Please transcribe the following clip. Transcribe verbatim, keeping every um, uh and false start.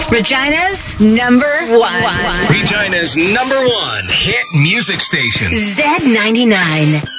Regina's number one. Regina's number one hit music station. Z ninety-nine.